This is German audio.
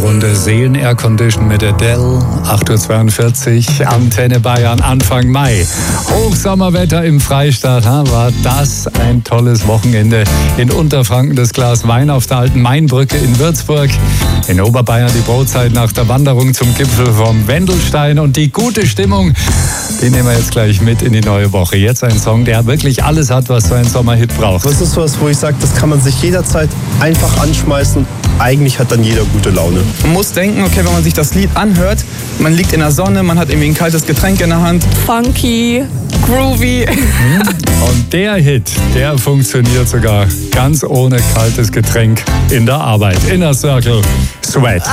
Runde Seelen Air Condition mit Adele. 8.42 Uhr, Antenne Bayern, Anfang Mai. Hochsommerwetter im Freistaat. War das ein tolles Wochenende. In Unterfranken das Glas Wein auf der alten Mainbrücke in Würzburg. In Oberbayern die Brotzeit nach der Wanderung zum Gipfel vom Wendelstein. Und die gute Stimmung, die nehmen wir jetzt gleich mit in die neue Woche. Jetzt ein Song, der wirklich alles hat, was so ein Sommerhit braucht. Das ist was, wo ich sage, das kann man sich jederzeit einfach anschmeißen. Eigentlich hat dann jeder gute Laune. Man muss denken, okay, wenn man sich das Lied anhört, man liegt in der Sonne, man hat irgendwie ein kaltes Getränk in der Hand. Funky, groovy. Und der Hit, der funktioniert sogar ganz ohne kaltes Getränk in der Arbeit. Inner Circle, Sweat.